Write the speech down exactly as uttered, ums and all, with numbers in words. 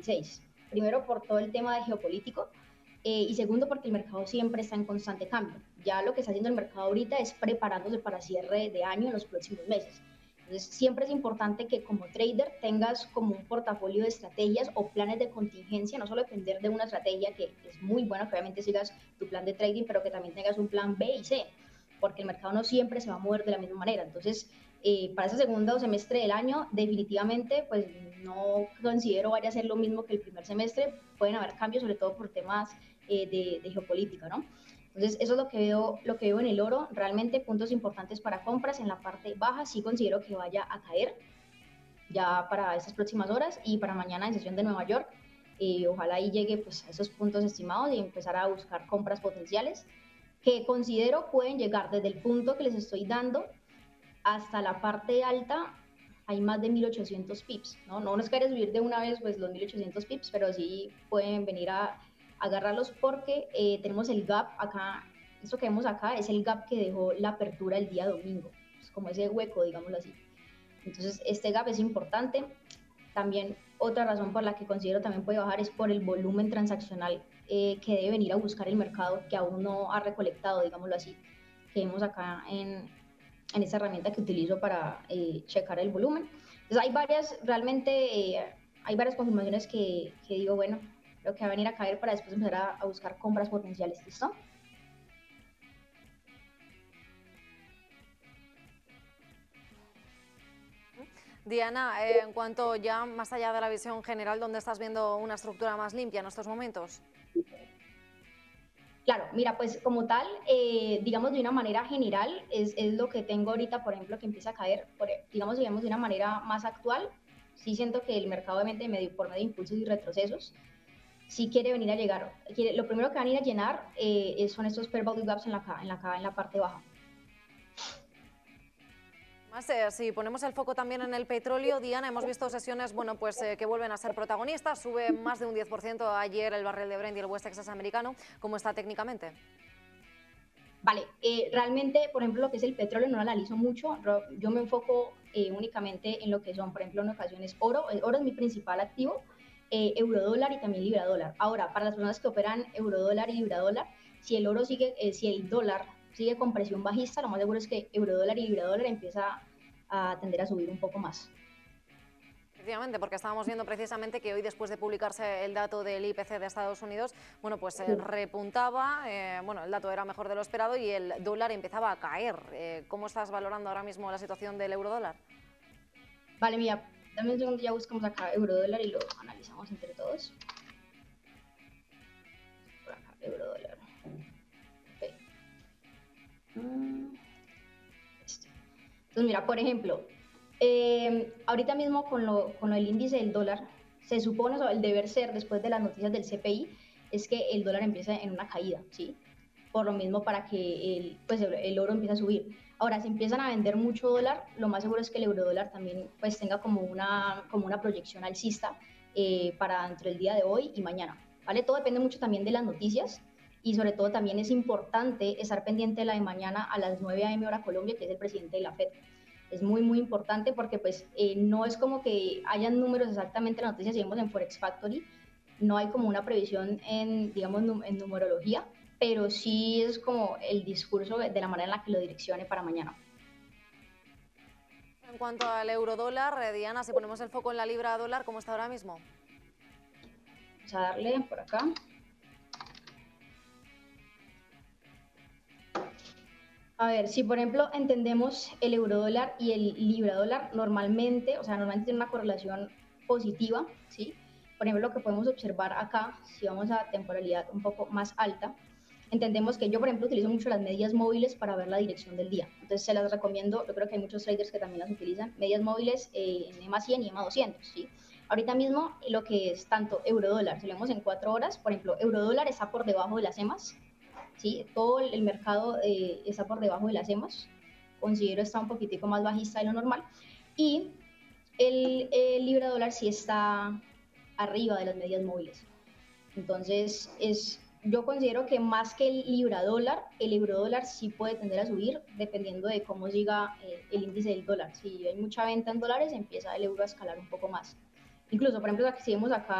veintiséis. Primero, por todo el tema de geopolítico, eh, y segundo, porque el mercado siempre está en constante cambio. Ya lo que está haciendo el mercado ahorita es preparándose para cierre de año en los próximos meses. Entonces, siempre es importante que como trader tengas como un portafolio de estrategias o planes de contingencia, no solo depender de una estrategia, que es muy bueno que obviamente sigas tu plan de trading, pero que también tengas un plan B y C, porque el mercado no siempre se va a mover de la misma manera. Entonces, eh, para ese segundo semestre del año, definitivamente, pues no considero vaya a ser lo mismo que el primer semestre. Pueden haber cambios, sobre todo por temas eh, de, de geopolítica, ¿no? Entonces, eso es lo que veo, lo que veo en el oro. Realmente puntos importantes para compras. En la parte baja sí considero que vaya a caer ya para estas próximas horas, y para mañana en sesión de Nueva York, eh, ojalá ahí llegue pues a esos puntos estimados y empezar a buscar compras potenciales que considero pueden llegar desde el punto que les estoy dando hasta la parte alta. Hay más de mil ochocientos pips, ¿no? No nos quiere subir de una vez pues los mil ochocientos pips, pero sí pueden venir a agarrarlos, porque eh, tenemos el gap acá. Esto que vemos acá es el gap que dejó la apertura el día domingo, es como ese hueco, digámoslo así. Entonces este gap es importante. También otra razón por la que considero también puede bajar es por el volumen transaccional eh, que debe venir a buscar el mercado, que aún no ha recolectado, digámoslo así, que vemos acá en, en esta herramienta que utilizo para eh, checar el volumen. Entonces hay varias, realmente eh, hay varias confirmaciones que, que digo, bueno, creo que va a venir a caer para después empezar a, a buscar compras potenciales. ¿Listo? Diana, eh, en cuanto ya más allá de la visión general, ¿dónde estás viendo una estructura más limpia en estos momentos? Claro, mira, pues como tal, eh, digamos de una manera general, es, es lo que tengo ahorita, por ejemplo, que empieza a caer, por, digamos, digamos de una manera más actual. Sí siento que el mercado, obviamente, medio, por medio de impulsos y retrocesos, sí quiere venir a llegar. Quiere, lo primero que van a ir a llenar eh, son estos fair value gaps en la, en la, en la parte baja. Más, eh, si ponemos el foco también en el petróleo, Diana, hemos visto sesiones bueno, pues, eh, que vuelven a ser protagonistas. Sube más de un diez por ciento ayer el barril de Brent y el West Texas americano. ¿Cómo está técnicamente? Vale, eh, realmente, por ejemplo, lo que es el petróleo no lo analizo mucho. Yo me enfoco eh, únicamente en lo que son, por ejemplo, en ocasiones oro. El oro es mi principal activo, eh, eurodólar y también libra dólar. Ahora, para las personas que operan eurodólar y libra dólar, si el oro sigue, eh, si el dólar sigue con presión bajista, lo más seguro es que eurodólar y libra dólar empieza a tender a subir un poco más. Efectivamente, porque estábamos viendo precisamente que hoy, después de publicarse el dato del I P C de Estados Unidos, bueno, pues eh, repuntaba, eh, bueno, el dato era mejor de lo esperado y el dólar empezaba a caer. Eh, ¿Cómo estás valorando ahora mismo la situación del eurodólar? Vale, mira, dame un segundo, ya buscamos acá eurodólar y lo analizamos entre todos. Por acá, eurodólar. Okay. Entonces, mira, por ejemplo, eh, ahorita mismo con lo, con lo del índice del dólar, se supone, o el deber ser después de las noticias del C P I, es que el dólar empiece en una caída, ¿sí? Por lo mismo, para que el, pues el, el oro empiece a subir. Ahora, si empiezan a vender mucho dólar, lo más seguro es que el eurodólar también pues tenga como una, como una proyección alcista eh, para dentro del día de hoy y mañana, ¿vale? Todo depende mucho también de las noticias, y sobre todo también es importante estar pendiente de la de mañana a las nueve a eme hora Colombia, que es el presidente de la Fed. Es muy, muy importante, porque pues eh, no es como que hayan números exactamente en las noticias. Si vemos en Forex Factory, no hay como una previsión en, digamos, en numerología, pero sí es como el discurso de la manera en la que lo direccione para mañana. En cuanto al eurodólar, eh, Diana, si ponemos el foco en la libra dólar, ¿cómo está ahora mismo? Vamos a darle por acá. A ver, si por ejemplo entendemos el eurodólar y el libra dólar, normalmente, o sea, normalmente tiene una correlación positiva, ¿sí? Por ejemplo, lo que podemos observar acá, si vamos a temporalidad un poco más alta, entendemos que yo, por ejemplo, utilizo mucho las medias móviles para ver la dirección del día. Entonces se las recomiendo. Yo creo que hay muchos traders que también las utilizan, medias móviles eh, en EMA cien y EMA doscientos, ¿sí? Ahorita mismo lo que es tanto eurodólar, si lo vemos en cuatro horas, por ejemplo, eurodólar está por debajo de las EMAs, ¿sí? Todo el mercado eh, está por debajo de las EMAs. Considero está un poquitico más bajista de lo normal. Y el, el libra dólar sí está arriba de las medias móviles. Entonces, es, yo considero que más que el libra dólar, el euro dólar sí puede tender a subir dependiendo de cómo siga eh, el índice del dólar. Si hay mucha venta en dólares, empieza el euro a escalar un poco más. Incluso, por ejemplo, si vemos acá